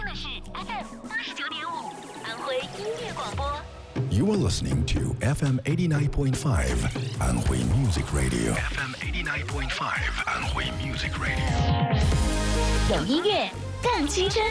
的是 FM 89.5安徽音乐广播。 You are listening to FM 89.5 安徽 Music Radio. FM 89.5 安徽 Music Radio. 有音乐更青春。